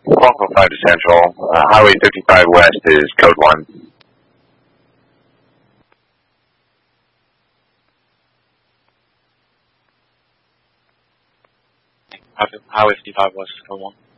5 to Central. Highway 55 West is code 1. Highway 55 West, code 1.